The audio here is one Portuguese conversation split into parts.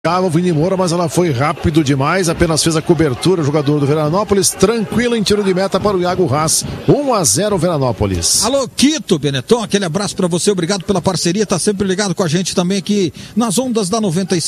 O Vini Moura, mas ela foi rápido demais, apenas fez a cobertura, o jogador do Veranópolis, tranquilo em tiro de meta para o Iago Haas, 1-0 Veranópolis. Alô, Quito Benetton, aquele abraço para você, obrigado pela parceria, tá sempre ligado com a gente também aqui nas ondas da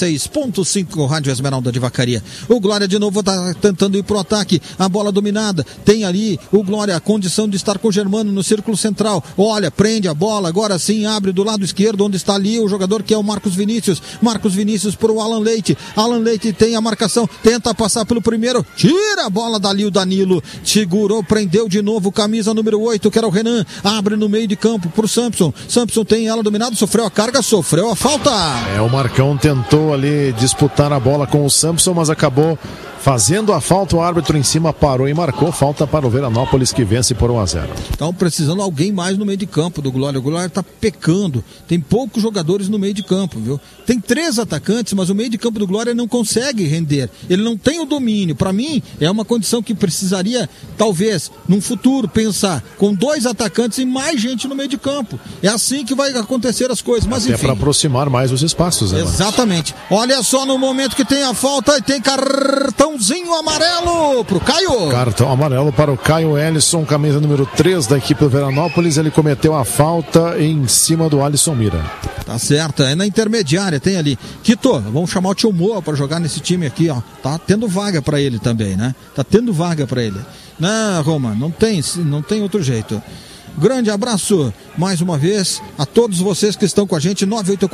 96.5 Rádio Esmeralda de Vacaria. O Glória de novo tá tentando ir pro ataque, a bola dominada, tem ali o Glória, a condição de estar com o Germano no círculo central, olha, prende a bola, agora sim abre do lado esquerdo, onde está ali o jogador que é o Marcos Vinícius pro Alan Leite tem a marcação, tenta passar pelo primeiro, tira a bola dali o Danilo, segurou, prendeu de novo, camisa número 8, que era o Renan, abre no meio de campo pro Samson tem ela dominada, sofreu a carga, sofreu a falta. O Marcão tentou ali disputar a bola com o Samson, mas acabou fazendo a falta, o árbitro em cima parou e marcou falta para o Veranópolis, que vence por 1-0. Estão precisando alguém mais no meio de campo do Glória. O Glória está pecando. Tem poucos jogadores no meio de campo, viu? Tem 3 atacantes, mas o meio de campo do Glória não consegue render. Ele não tem o domínio. Para mim, é uma condição que precisaria, talvez, num futuro, pensar com 2 atacantes e mais gente no meio de campo. É assim que vai acontecer as coisas. Mas enfim. É para aproximar mais os espaços, né? Exatamente. Olha só no momento que tem a falta e tem cartãozinho amarelo pro Caio. Cartão amarelo para o Caio Ellison, camisa número 3 da equipe do Veranópolis. Ele cometeu a falta em cima do Alisson Mira. Tá certo, é na intermediária, tem ali. Quito, vamos chamar o Tio Moa para jogar nesse time aqui, ó. Tá tendo vaga para ele também, né? Tá tendo vaga para ele. Não, Roma, não tem outro jeito. Grande abraço mais uma vez a todos vocês que estão com a gente.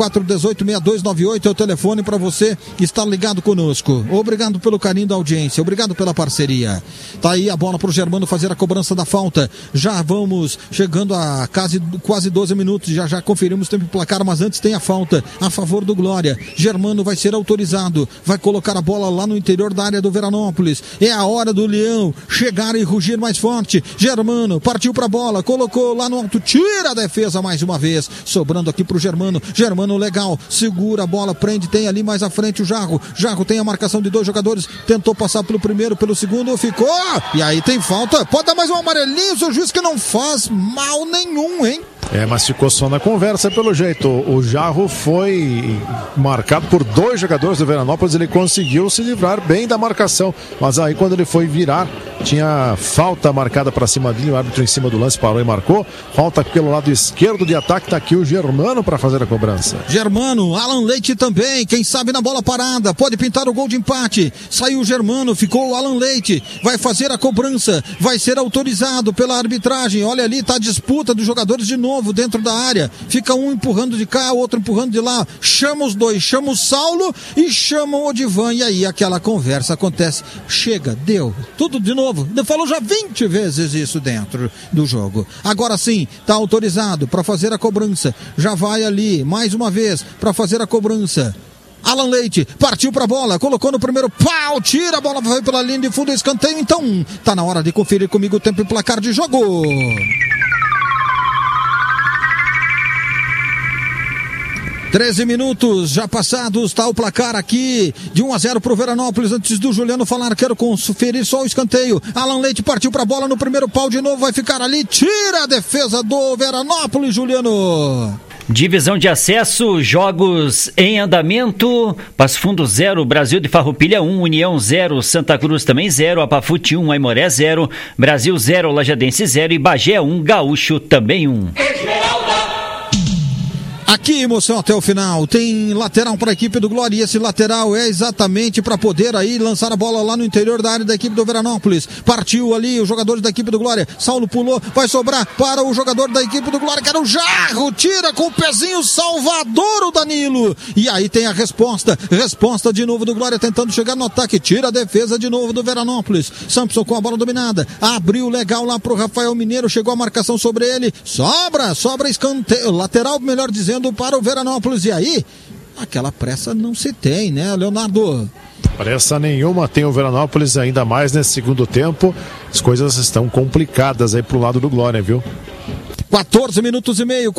984-186298 é o telefone para você que está ligado conosco. Obrigado pelo carinho da audiência, obrigado pela parceria. Tá aí a bola para o Germano fazer a cobrança da falta. Já vamos chegando a quase 12 minutos. Já conferimos o tempo e placar, mas antes tem a falta a favor do Glória. Germano vai ser autorizado, vai colocar a bola lá no interior da área do Veranópolis. É a hora do Leão chegar e rugir mais forte. Germano partiu para a bola, colocou lá no alto, tira a defesa mais uma vez, sobrando aqui pro Germano legal, segura a bola, prende, tem ali mais à frente o Jarro tem a marcação de 2 jogadores, tentou passar pelo primeiro, pelo segundo, ficou, e aí tem falta, pode dar mais um amarelinho, seu juiz, que não faz mal nenhum, hein? Mas ficou só na conversa pelo jeito. O Jarro foi marcado por 2 jogadores do Veranópolis, ele conseguiu se livrar bem da marcação, mas aí quando ele foi virar, tinha falta marcada para cima dele, o árbitro em cima do lance parou e marcou, falta pelo lado esquerdo de ataque, tá aqui o Germano para fazer a cobrança. Germano, Alan Leite também, quem sabe na bola parada, pode pintar o gol de empate, saiu o Germano, ficou o Alan Leite, vai fazer a cobrança, vai ser autorizado pela arbitragem, olha ali, tá a disputa dos jogadores de novo dentro da área, fica um empurrando de cá, outro empurrando de lá, chama os 2, chama o Saulo e chama o Odivan, e aí aquela conversa acontece, chega, deu, tudo de novo, falou já 20 vezes isso dentro do jogo, agora sim, tá autorizado para fazer a cobrança, já vai ali, mais uma vez, para fazer a cobrança, Alan Leite, partiu pra bola, colocou no primeiro pau, tira a bola, vai pela linha de fundo, escanteio, então, tá na hora de conferir comigo o tempo e placar de jogo. 13 minutos já passados, tá o placar aqui de 1-0 pro Veranópolis. Antes do Juliano falar, quero conferir só o escanteio. Alan Leite partiu pra bola no primeiro pau de novo, vai ficar ali, tira a defesa do Veranópolis, Juliano. Divisão de acesso, jogos em andamento, Passo Fundo 0, Brasil de Farroupilha 1, União 0, Santa Cruz também 0, Apafute 1, Aimoré 0, Brasil 0, Lajadense 0 e Bagé 1, Gaúcho também 1. Aqui, emoção até o final, tem lateral para a equipe do Glória, e esse lateral é exatamente para poder aí lançar a bola lá no interior da área da equipe do Veranópolis. Partiu ali os jogadores da equipe do Glória, Saulo pulou, vai sobrar para o jogador da equipe do Glória, que era o Jarro, tira com o pezinho Salvador o Danilo, e aí tem a resposta de novo do Glória, tentando chegar no ataque, tira a defesa de novo do Veranópolis, Samson com a bola dominada, abriu legal lá pro Rafael Mineiro, chegou a marcação sobre ele, sobra escanteio, lateral melhor dizendo, para o Veranópolis, e aí aquela pressa não se tem, né, Leonardo? Pressa nenhuma tem o Veranópolis, ainda mais nesse segundo tempo, as coisas estão complicadas aí pro lado do Glória, viu? 14 minutos e meio.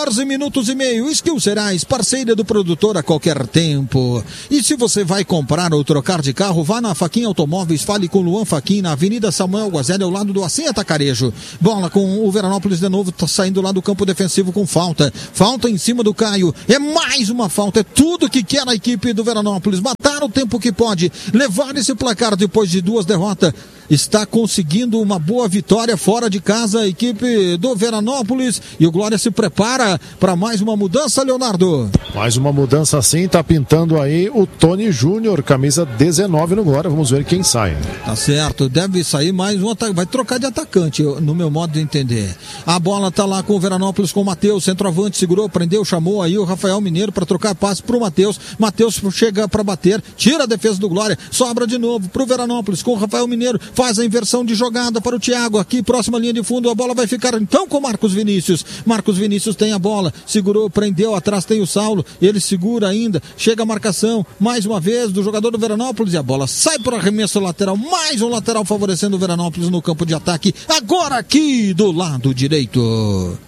Skill Serais, parceira do produtor a qualquer tempo. E se você vai comprar ou trocar de carro, vá na Faquin Automóveis, fale com Luan Faquin, na Avenida Samuel Guazelli, ao lado do Assim Atacarejo. Bola com o Veranópolis de novo, tá saindo lá do campo defensivo com falta. Falta em cima do Caio. É mais uma falta, é tudo que quer a equipe do Veranópolis. Matar o tempo que pode, levar esse placar depois de 2 derrotas. Está conseguindo uma boa vitória fora de casa a equipe do Veranópolis, e o Glória se prepara para mais uma mudança, Leonardo. Mais uma mudança sim, tá pintando aí o Tony Júnior, camisa 19 no Glória, vamos ver quem sai. Tá certo, deve sair mais um atacante, vai trocar de atacante, no meu modo de entender. A bola tá lá com o Veranópolis, com o Matheus, centroavante, segurou, prendeu, chamou aí o Rafael Mineiro para trocar passe pro Matheus. Matheus chega para bater, tira a defesa do Glória, sobra de novo pro Veranópolis com o Rafael Mineiro, faz a inversão de jogada para o Thiago, aqui próxima linha de fundo, a bola vai ficar então com o Marcos Vinícius. Marcos Vinícius tem a bola, segurou, prendeu, atrás tem o Saulo, ele segura ainda, chega a marcação, mais uma vez do jogador do Veranópolis, e a bola sai para o arremesso lateral, mais um lateral favorecendo o Veranópolis no campo de ataque, agora aqui do lado direito.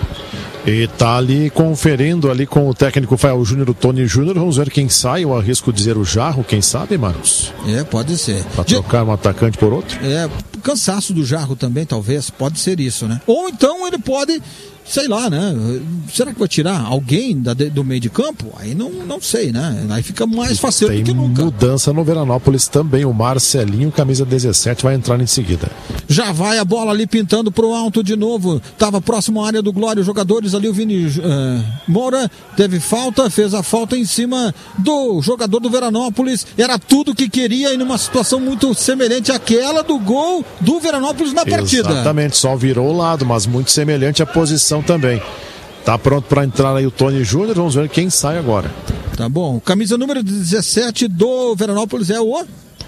E tá ali conferindo ali com o técnico Fael Júnior, o Tony Júnior. Vamos ver quem sai. Eu arrisco dizer o Jarro, quem sabe, Marcos? Pode ser. Pra trocar um atacante por outro? Cansaço do Jarro também, talvez. Pode ser isso, né? Ou então ele pode, sei lá, né? Será que vai tirar alguém do meio de campo? Aí não sei, né? Aí fica mais fácil do que nunca. Tem mudança no Veranópolis também. O Marcelinho, camisa 17, vai entrar em seguida. Já vai a bola ali pintando pro alto de novo. Tava próximo à área do Glória. Os jogadores ali, o Vini Moura teve falta, fez a falta em cima do jogador do Veranópolis. Era tudo que queria e numa situação muito semelhante àquela do gol do Veranópolis na partida. Exatamente, só virou o lado, mas muito semelhante à posição também. Tá pronto para entrar aí o Tony Júnior. Vamos ver quem sai agora. Tá bom. Camisa número 17 do Veranópolis é o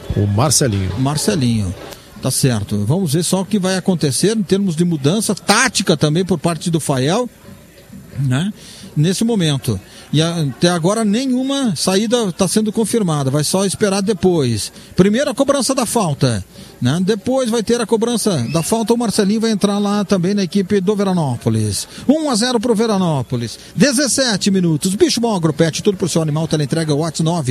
Marcelinho. Tá certo. Vamos ver só o que vai acontecer em termos de mudança tática também por parte do Fael, né? Nesse momento. E até agora nenhuma saída está sendo confirmada. Vai só esperar depois. Primeiro a cobrança da falta, né? Depois vai ter a cobrança da falta. O Marcelinho vai entrar lá também na equipe do Veranópolis. 1-0 pro Veranópolis. 17 minutos. Bicho Bom Agropet, tudo pro seu animal. Teleentrega WhatsApp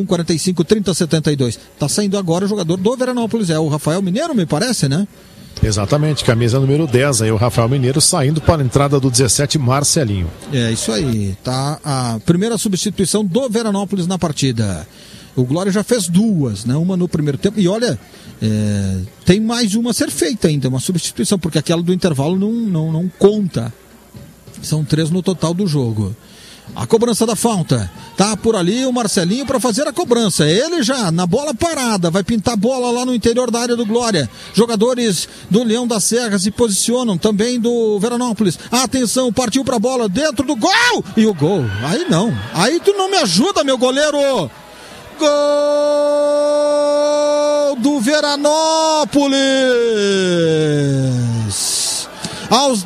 981453072. Tá saindo agora o jogador do Veranópolis. É o Rafael Mineiro, me parece, né? Exatamente, camisa número 10 aí, o Rafael Mineiro saindo para a entrada do 17, Marcelinho. É isso aí, tá a primeira substituição do Veranópolis na partida. O Glória já fez 2, né? Uma no primeiro tempo, e olha, tem mais uma a ser feita ainda, uma substituição, porque aquela do intervalo não conta. São 3 no total do jogo. A cobrança da falta, tá por ali o Marcelinho para fazer a cobrança, ele já na bola parada, vai pintar a bola lá no interior da área do Glória. Jogadores do Leão da Serra se posicionam, também do Veranópolis. Atenção, partiu pra bola dentro do gol, e o gol, aí não, aí tu não me ajuda, meu goleiro. Gol do Veranópolis aos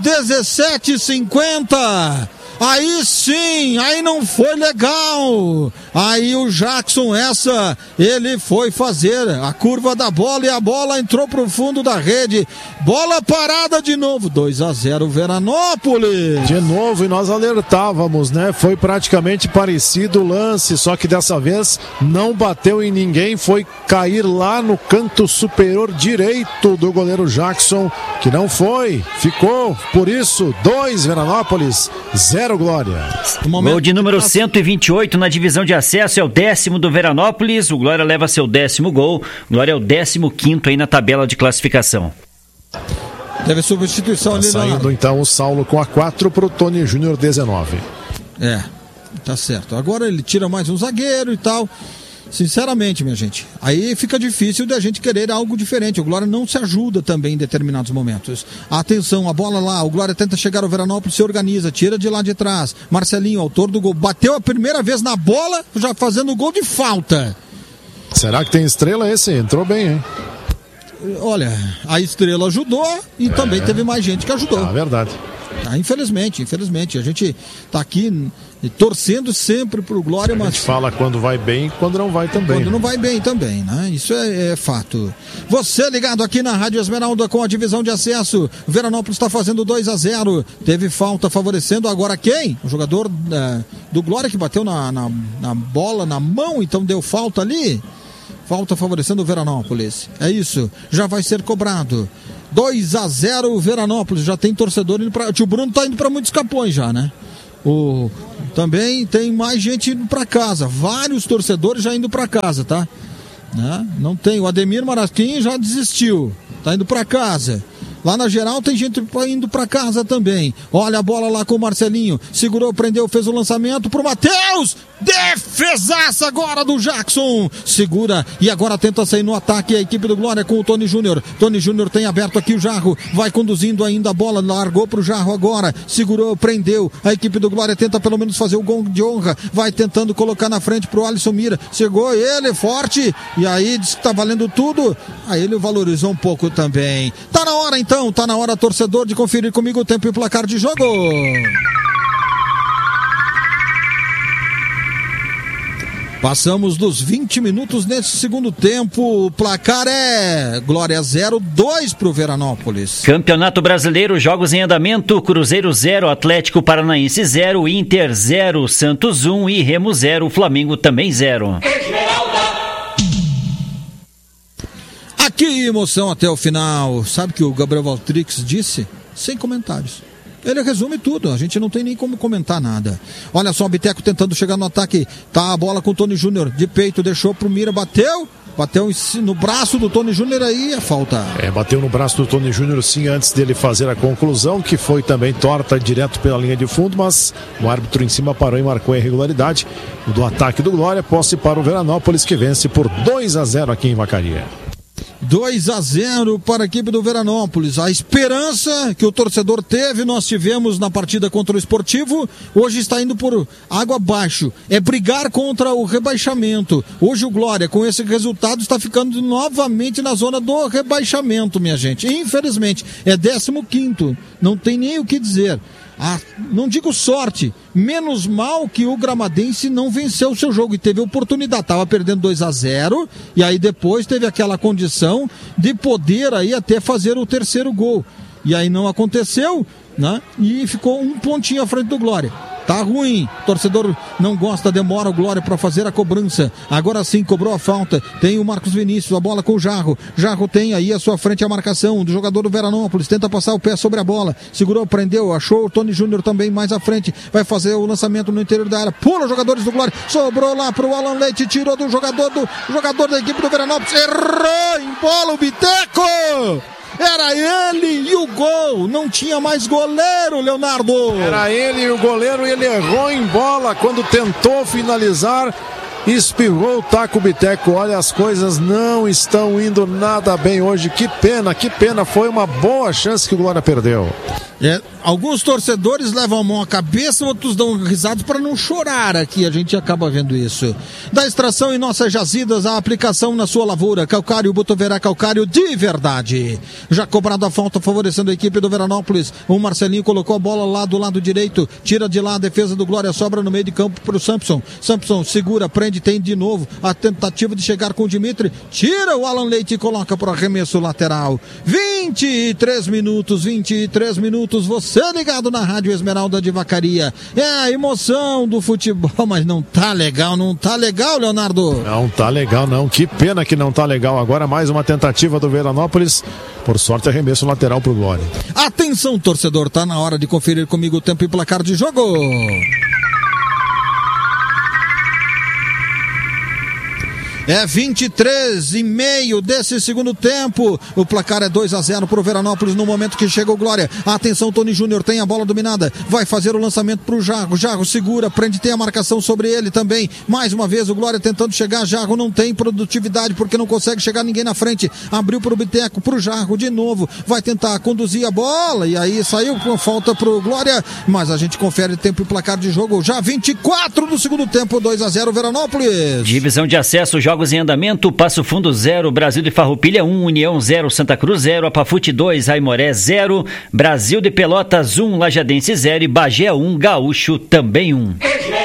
17h50. Aí sim, aí não foi legal. Aí o Jackson, ele foi fazer a curva da bola e a bola entrou pro fundo da rede. Bola parada de novo, 2-0 Veranópolis. De novo, e nós alertávamos, né? Foi praticamente parecido o lance, só que dessa vez não bateu em ninguém, foi cair lá no canto superior direito do goleiro Jackson, que não foi, ficou, por isso, 2 Veranópolis, 0 Glória. Gol de número 128 na divisão de acesso, é o 10º do Veranópolis. O Glória leva seu 10º gol. Glória é o 15º aí na tabela de classificação. Teve substituição ali. Saindo então o Saulo com a 4 pro Tony Júnior 19. Tá certo. Agora ele tira mais um zagueiro e tal. Sinceramente, minha gente, aí fica difícil da gente querer algo diferente. O Glória não se ajuda também em determinados momentos. Atenção, a bola lá, o Glória tenta chegar ao Veranópolis, se organiza, tira de lá de trás. Marcelinho, autor do gol, bateu a primeira vez na bola, já fazendo gol de falta. Será que tem estrela esse? Entrou bem, hein? Olha, a estrela ajudou e também teve mais gente que ajudou. Verdade. Infelizmente. A gente tá aqui torcendo sempre pro Glória, mas... A gente fala quando vai bem e quando não vai também. Quando não vai bem também, né? Isso é fato. Você ligado aqui na Rádio Esmeralda com a divisão de acesso. Veranópolis está fazendo 2-0. Teve falta favorecendo agora quem? O jogador do Glória que bateu na bola, na mão, então deu falta ali. Falta favorecendo o Veranópolis. É isso. Já vai ser cobrado. 2-0 Veranópolis. Já tem torcedor indo pra... O tio Bruno tá indo para muitos capões já, né? Também tem mais gente indo para casa. Vários torcedores já indo para casa, tá? Né? Não tem. O Ademir Marasquim já desistiu. Tá indo para casa. Lá na geral tem gente indo para casa também. Olha a bola lá com o Marcelinho. Segurou, prendeu, fez o lançamento pro Matheus. Defesaça agora do Jackson. Segura e agora tenta sair no ataque a equipe do Glória com o Tony Júnior. Tony Júnior tem aberto aqui o Jarro. Vai conduzindo ainda a bola. Largou pro Jarro agora. Segurou, prendeu. A equipe do Glória tenta pelo menos fazer o gol de honra. Vai tentando colocar na frente pro Alisson Mira. Chegou ele, forte. E aí disse que tá valendo tudo. Aí ele valorizou um pouco também. Tá na hora então. Tá na hora, torcedor, de conferir comigo o tempo e placar de jogo. Passamos dos 20 minutos nesse segundo tempo. O placar é Glória 0-2 pro Veranópolis. Campeonato Brasileiro, jogos em andamento. Cruzeiro 0, Atlético Paranaense 0, Inter 0, Santos 1 e Remo 0, Flamengo também 0. Que emoção até o final. Sabe o que o Gabriel Valtrix disse? Sem comentários. Ele resume tudo, a gente não tem nem como comentar nada. Olha só o Biteco tentando chegar no ataque. Tá a bola com o Tony Júnior de peito, deixou pro Mira, bateu no braço do Tony Júnior, aí é falta. Bateu no braço do Tony Júnior sim, antes dele fazer a conclusão, que foi também torta direto pela linha de fundo, mas o árbitro em cima parou e marcou a irregularidade do ataque do Glória. Posse para o Veranópolis, que vence por 2-0 aqui em Vacaria. 2-0 para a equipe do Veranópolis. A esperança que o torcedor teve, nós tivemos na partida contra o Esportivo, hoje está indo por água abaixo. É brigar contra o rebaixamento. Hoje o Glória, com esse resultado, está ficando novamente na zona do rebaixamento, minha gente. Infelizmente, é 15º. Não tem nem o que dizer. Não digo sorte, menos mal que o Gramadense não venceu o seu jogo e teve oportunidade, estava perdendo 2-0 e aí depois teve aquela condição de poder aí até fazer o terceiro gol, e aí não aconteceu, né? E ficou um pontinho à frente do Glória. Tá ruim, torcedor não gosta, demora o Glória para fazer a cobrança. Agora sim, cobrou a falta. Tem o Marcos Vinícius, a bola com o Jarro. Jarro tem aí à sua frente a marcação do jogador do Veranópolis. Tenta passar o pé sobre a bola. Segurou, prendeu, achou o Tony Júnior também mais à frente. Vai fazer o lançamento no interior da área. Pula os jogadores do Glória. Sobrou lá pro Alan Leite, tirou do jogador da equipe do Veranópolis. Errou em bola o Biteco! Era ele e o gol, não tinha mais goleiro, Leonardo. Era ele e o goleiro, ele errou em bola quando tentou finalizar, espirrou o taco Biteco. Olha, as coisas não estão indo nada bem hoje, que pena, foi uma boa chance que o Glória perdeu. Alguns torcedores levam a mão à cabeça, outros dão risadas para não chorar aqui, a gente acaba vendo isso. Da extração em nossas jazidas, a aplicação na sua lavoura, calcário Botoverá, calcário de verdade. Já cobrado a falta, favorecendo a equipe do Veranópolis, o Marcelinho colocou a bola lá do lado direito, tira de lá a defesa do Glória, sobra no meio de campo para o Samson. Samson segura, prende, tem de novo a tentativa de chegar com o Dimitri, tira o Alan Leite e coloca para o arremesso lateral. 23 minutos, você ligado na Rádio Esmeralda de Vacaria. É a emoção do futebol, mas não tá legal, Leonardo. Não tá legal, não. Que pena que não tá legal. Agora mais uma tentativa do Veranópolis. Por sorte, arremesso lateral pro Glória. Atenção, torcedor, tá na hora de conferir comigo o tempo e placar de jogo. É 23,5 desse segundo tempo. O placar é 2-0 pro Veranópolis no momento que chega o Glória. Atenção, Tony Júnior tem a bola dominada. Vai fazer o lançamento pro Jarro. Jarro segura, prende, tem a marcação sobre ele também. Mais uma vez o Glória tentando chegar. Jarro não tem produtividade porque não consegue chegar ninguém na frente. Abriu pro Biteco, pro Jarro de novo. Vai tentar conduzir a bola e aí saiu com falta pro Glória. Mas a gente confere tempo e placar de jogo. Já 24 do segundo tempo, 2-0 Veranópolis. Divisão de acesso, jogos jogos em andamento: Passo Fundo 0, Brasil de Farroupilha 1, União 0, Santa Cruz 0, Apafute 2, Aimoré 0, Brasil de Pelotas 1, Lajadense 0 e Bagé 1, Gaúcho também 1.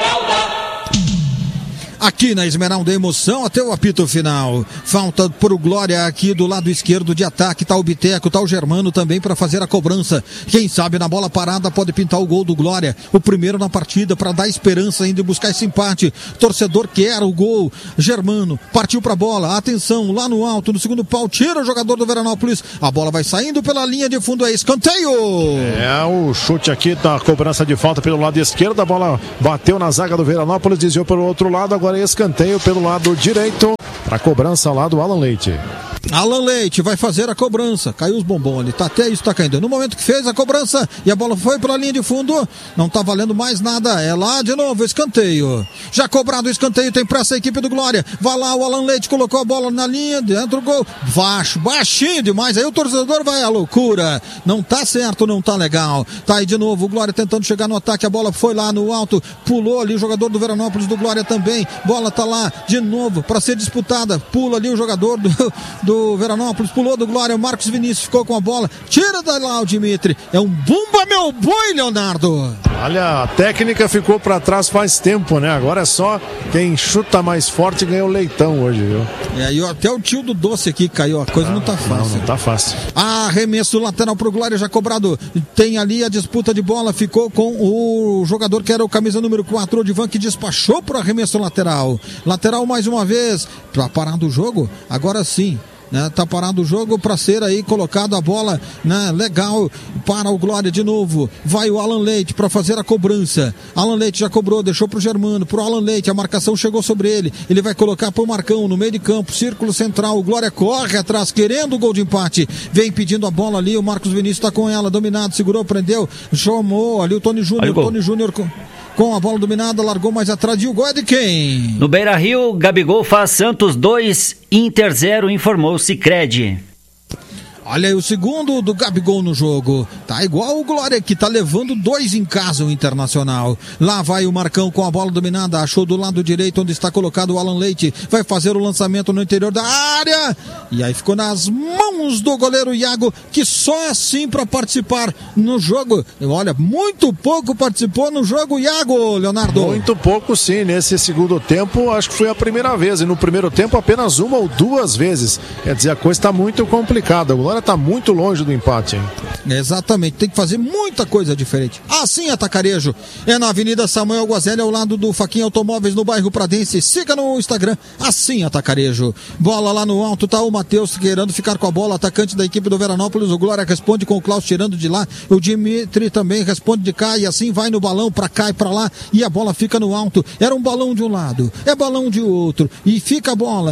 Aqui na Esmeralda, emoção até o apito final. Falta pro Glória aqui do lado esquerdo de ataque. Tá o Biteco, tá o Germano também para fazer a cobrança. Quem sabe na bola parada pode pintar o gol do Glória. O primeiro na partida para dar esperança ainda e buscar esse empate. Torcedor quer o gol. Germano partiu pra bola. Atenção, lá no alto, no segundo pau. Tira o jogador do Veranópolis. A bola vai saindo pela linha de fundo. É escanteio. É o chute aqui da cobrança de falta pelo lado esquerdo. A bola bateu na zaga do Veranópolis, desviou pelo outro lado. Agora escanteio pelo lado direito para a cobrança lá do Alan Leite. Alan Leite vai fazer a cobrança. Caiu os bombons ali, até isso tá caindo. No momento que fez a cobrança e a bola foi pela linha de fundo, não tá valendo mais nada. É lá de novo, escanteio. Já cobrado o escanteio, tem pressa a equipe do Glória. Vai lá, o Alan Leite colocou a bola na linha, dentro do gol. Baixinho demais. Aí o torcedor vai à loucura. Não tá certo, não tá legal. Tá aí de novo o Glória tentando chegar no ataque. A bola foi lá no alto, pulou ali o jogador do Veranópolis, do Glória também. Bola tá lá de novo para ser disputada. Pula ali o jogador do Veranópolis, pulou do Glória, o Marcos Vinícius ficou com a bola, tira da lá o Dimitri, é um bumba meu boi, Leonardo. Olha, a técnica ficou pra trás faz tempo, né? Agora é só quem chuta mais forte ganha o leitão hoje, viu? E até o tio do doce aqui caiu, a coisa não tá fácil. Não tá fácil. Arremesso lateral pro Glória, já cobrado, tem ali a disputa de bola, ficou com o jogador que era o camisa número 4, o Odivan, que despachou pro arremesso lateral. Lateral mais uma vez, pra parar do jogo, agora sim. Tá parado o jogo para ser aí colocado a bola, né? Legal para o Glória de novo. Vai o Alan Leite para fazer a cobrança. Alan Leite já cobrou, deixou pro Germano, pro Alan Leite, a marcação chegou sobre ele. Ele vai colocar pro Marcão no meio de campo, círculo central. O Glória corre atrás, querendo o gol de empate. Vem pedindo a bola ali, o Marcos Vinícius tá com ela, dominado, segurou, prendeu, chamou ali o Tony Júnior. Tony Júnior com a bola dominada, largou mais atrás, e o gol é de quem? No Beira-Rio, Gabigol faz Santos 2, Inter 0, informou o Sicredi. Olha aí o segundo do Gabigol no jogo. Tá igual o Glória, que tá levando 2 em casa o Internacional. Lá vai o Marcão com a bola dominada. Achou do lado direito onde está colocado o Alan Leite. Vai fazer o lançamento no interior da área. E aí ficou nas mãos do goleiro Iago, que só é assim para participar no jogo. Olha, muito pouco participou no jogo, Iago, Leonardo. Muito pouco, sim. Nesse segundo tempo, acho que foi a primeira vez. E no primeiro tempo, apenas 1 ou 2 vezes. Quer dizer, a coisa está muito complicada. O Glória está muito longe do empate, hein? Exatamente, tem que fazer muita coisa diferente. Assim, Atacarejo. É na Avenida Samuel Guazelli, ao lado do Faquinha Automóveis, no bairro Pradense. Siga no Instagram, Assim, Atacarejo. Bola lá no alto, tá o Matheus querendo ficar com a bola, atacante da equipe do Veranópolis. O Glória responde com o Klaus tirando de lá. O Dimitri também responde de cá, e assim vai no balão, pra cá e pra lá, e a bola fica no alto. Era um balão de um lado, é balão de outro, e fica a bola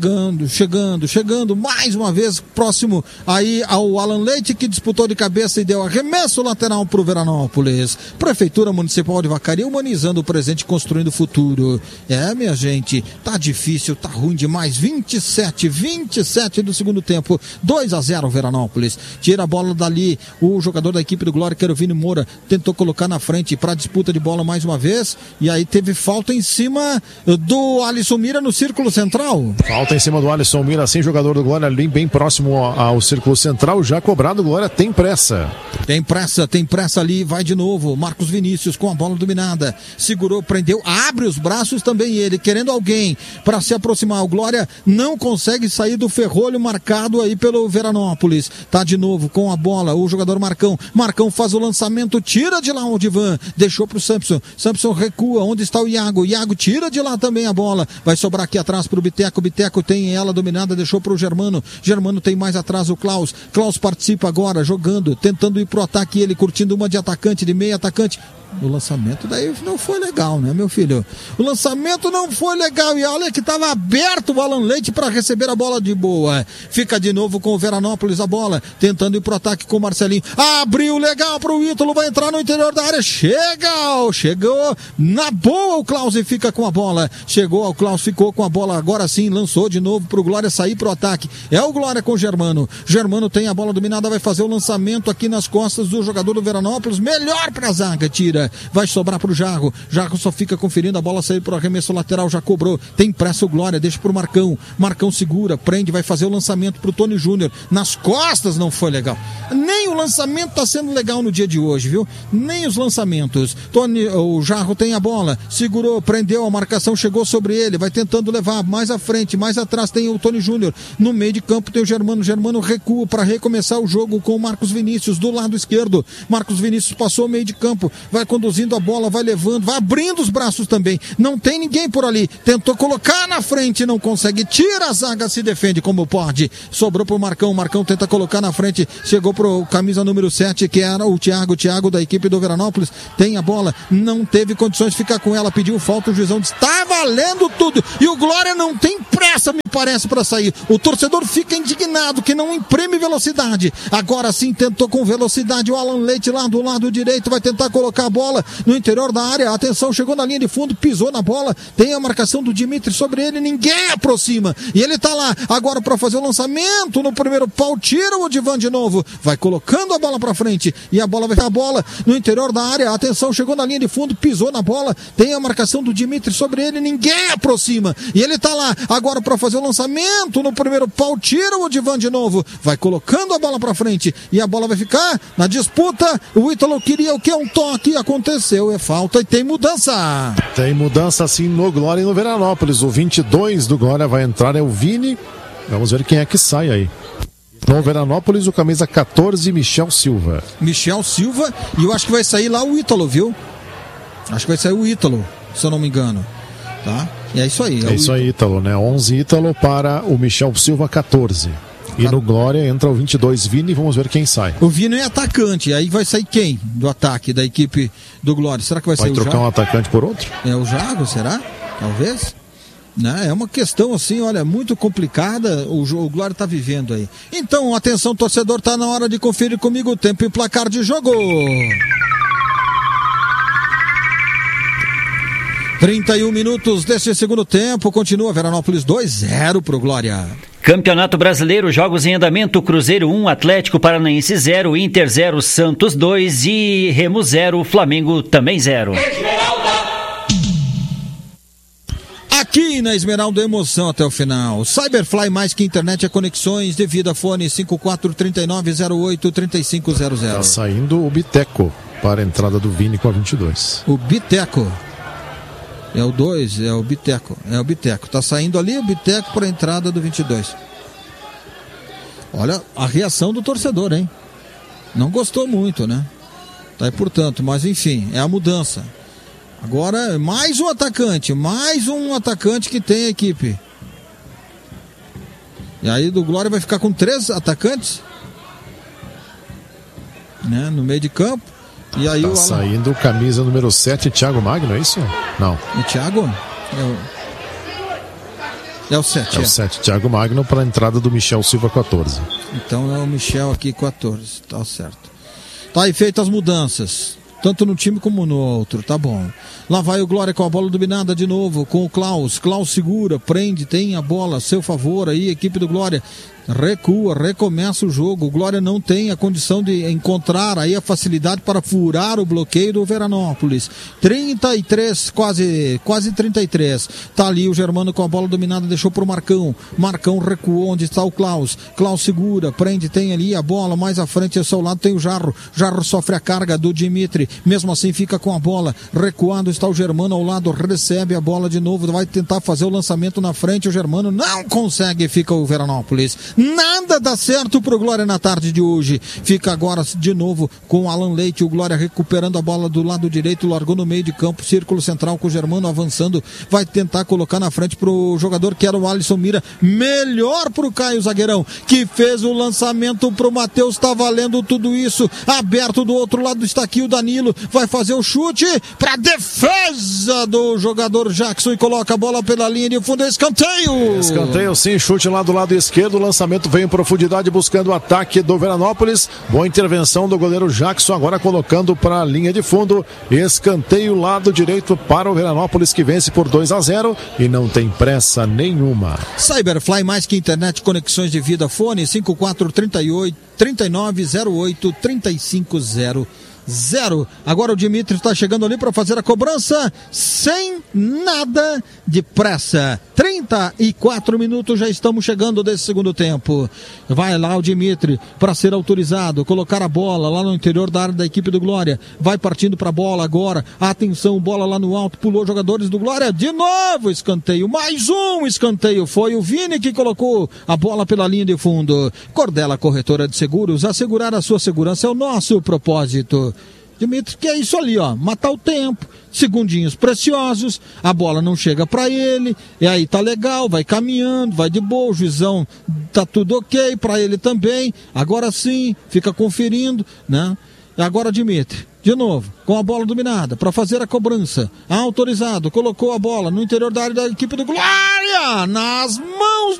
chegando, mais uma vez, próximo aí ao Alan Leite, que disputou de cabeça e deu arremesso lateral pro Veranópolis. Prefeitura Municipal de Vacaria humanizando o presente, construindo o futuro. É, minha gente, tá difícil, tá ruim demais. 27 do segundo tempo, 2-0 Veranópolis. Tira a bola dali o jogador da equipe do Glória, que era o Vini Moura, tentou colocar na frente para disputa de bola mais uma vez, e aí teve falta em cima do Alisson Mira no círculo central. Falta em cima do Alisson Mira, assim, jogador do Glória ali bem próximo ao círculo central, já cobrado. O Glória tem pressa. Tem pressa ali, vai de novo. Marcos Vinícius com a bola dominada, segurou, prendeu, abre os braços também ele, querendo alguém para se aproximar. O Glória não consegue sair do ferrolho marcado aí pelo Veranópolis. Tá de novo com a bola o jogador Marcão faz o lançamento, tira de lá o Odivan, deixou pro Samson recua, onde está o Iago tira de lá também a bola, vai sobrar aqui atrás pro Biteco tem ela dominada, deixou pro Germano tem mais atrás o Klaus participa agora, jogando, tentando ir pro ataque, ele curtindo uma de atacante, de meio atacante. O lançamento daí não foi legal, né, meu filho? O lançamento não foi legal, e olha que estava aberto o Alan Leite para receber a bola de boa. Fica de novo com o Veranópolis a bola, tentando ir pro ataque com o Marcelinho. Abriu legal pro Ítalo, vai entrar no interior da área. Chegou na boa o Klaus e fica com a bola. Chegou o Klaus, ficou com a bola, agora sim, lançou de novo pro Glória sair pro ataque. É o Glória com o Germano tem a bola dominada, vai fazer o lançamento aqui nas costas do jogador do Veranópolis. Melhor pra zaga, tira. Segura, vai sobrar pro Jarro só fica conferindo, a bola sair pro arremesso lateral, já cobrou, tem pressa o Glória, deixa pro Marcão segura, prende, vai fazer o lançamento pro Tony Júnior, nas costas não foi legal, nem o lançamento tá sendo legal no dia de hoje, viu? Nem os lançamentos. O Jarro tem a bola, segurou, prendeu a marcação, chegou sobre ele, vai tentando levar mais à frente, mais atrás tem o Tony Júnior, no meio de campo tem o Germano recua para recomeçar o jogo com o Marcos Vinícius do lado esquerdo. Marcos Vinícius passou o meio de campo, vai conduzindo a bola, vai levando, vai abrindo os braços também, não tem ninguém por ali, tentou colocar na frente, não consegue, tira a zaga, se defende como pode, sobrou pro Marcão tenta colocar na frente, chegou pro camisa número 7, que era o Thiago da equipe do Veranópolis, tem a bola, não teve condições de ficar com ela, pediu falta, o juizão disse, tá valendo tudo, e o Glória não tem pressa, me parece, para sair, o torcedor fica indignado, que não imprime velocidade, agora sim tentou com velocidade, o Alan Leite lá do lado direito, vai tentar colocar a bola no interior da área, atenção, chegou na linha de fundo, pisou na bola, tem a marcação do Dimitri sobre ele, ninguém aproxima, e ele tá lá, agora para fazer o lançamento, no primeiro pau, tira o Odivan de novo, vai colocando a bola para frente, e a bola vai ter a bola no interior da área, atenção, chegou na linha de fundo, pisou na bola, tem a marcação do Dimitri sobre ele, ninguém aproxima, e ele tá lá, agora para fazer o lançamento, no primeiro pau, tira o Odivan de novo, vai colocando a bola para frente, e a bola vai ficar na disputa, o Ítalo queria o que? Um toque, aconteceu, é falta e tem mudança. Tem mudança sim no Glória e no Veranópolis, o 22 do Glória vai entrar, é o Vini, vamos ver quem é que sai aí. No Veranópolis, o camisa 14, Michel Silva, e eu acho que vai sair lá o Ítalo, viu? Acho que vai sair o Ítalo, se eu não me engano, tá? E é isso aí. É isso aí, Ítalo, né? 11 Ítalo para o Michel Silva, 14. E no Glória entra o 22 Vini, vamos ver quem sai. O Vini é atacante, aí vai sair quem do ataque da equipe do Glória? Será que vai sair o Jago? Vai trocar um atacante por outro? É o Jago, será? Talvez? Né? É uma questão assim, olha, muito complicada, o Glória está vivendo aí. Então, atenção torcedor, tá na hora de conferir comigo o tempo e placar de jogo. 31 minutos desse segundo tempo, continua Veranópolis 2-0 pro Glória. Campeonato Brasileiro, jogos em andamento, Cruzeiro 1, Atlético Paranaense 0, Inter 0, Santos 2 e Remo 0, Flamengo também 0. Aqui na Esmeralda, emoção até o final. Cyberfly, mais que internet, é conexões de vida, fone 5439083500. Tá saindo o Biteco para a entrada do Vini com a 22. O Biteco. É o 2, é o Biteco. Tá saindo ali o Biteco para a entrada do 22. Olha a reação do torcedor, hein? Não gostou muito, né? Tá aí, portanto, mas enfim, é a mudança. Agora, mais um atacante que tem a equipe. E aí do Glória vai ficar com 3 atacantes, né? No meio de campo. E aí tá saindo o camisa número 7, Thiago Magno, é isso? Não. O Thiago? É o 7. É o 7, Thiago Magno, para a entrada do Michel Silva, 14. Então é o Michel aqui, 14. Tá certo. Tá aí feitas as mudanças, tanto no time como no outro, tá bom. Lá vai o Glória com a bola dominada de novo, com o Klaus segura, prende, tem a bola a seu favor aí, equipe do Glória. Recua, recomeça o jogo. O Glória não tem a condição de encontrar aí a facilidade para furar o bloqueio do Veranópolis. 33, quase 33. Tá ali o Germano com a bola dominada, deixou pro Marcão. Marcão recuou, onde está o Klaus. Klaus segura, prende, tem ali a bola. Mais à frente, ao seu lado tem o Jarro. Jarro sofre a carga do Dimitri. Mesmo assim, fica com a bola. Recuado está o Germano ao lado, recebe a bola de novo. Vai tentar fazer o lançamento na frente. O Germano não consegue, fica o Veranópolis. Nada dá certo pro Glória na tarde de hoje. Fica agora de novo com o Alan Leite. O Glória recuperando a bola do lado direito, largou no meio de campo, círculo central com o Germano avançando. Vai tentar colocar na frente pro jogador que era o Alisson Mira. Melhor pro Caio Zagueirão, que fez o lançamento pro Matheus. Tá valendo tudo isso. Aberto do outro lado está aqui o Danilo. Vai fazer o chute pra defesa do jogador Jackson e coloca a bola pela linha de fundo. Escanteio. Escanteio sim, chute lá do lado esquerdo. Lançamento veio em profundidade buscando o ataque do Veranópolis. Boa intervenção do goleiro Jackson, agora colocando para a linha de fundo. Escanteio lado direito para o Veranópolis, que vence por 2-0 e não tem pressa nenhuma. Cyberfly, mais que internet, conexões de vida, fone 5439083500. 0. Agora o Dimitri está chegando ali para fazer a cobrança sem nada de pressa. 34 minutos já estamos chegando desse segundo tempo. Vai lá o Dimitri para ser autorizado, colocar a bola lá no interior da área da equipe do Glória. Vai partindo para a bola agora. Atenção, bola lá no alto, pulou jogadores do Glória. De novo escanteio, mais um escanteio. Foi o Vini que colocou a bola pela linha de fundo. Cordela Corretora de Seguros, assegurar a sua segurança é o nosso propósito. Dimitri, que é isso ali, ó, matar o tempo, segundinhos preciosos, a bola não chega para ele, e aí tá legal, vai caminhando, vai de boa, o juizão tá tudo ok para ele também, agora sim, fica conferindo, né? Agora Dimitri, de novo, com a bola dominada, para fazer a cobrança, autorizado, colocou a bola no interior da área da equipe do Glória, nas mãos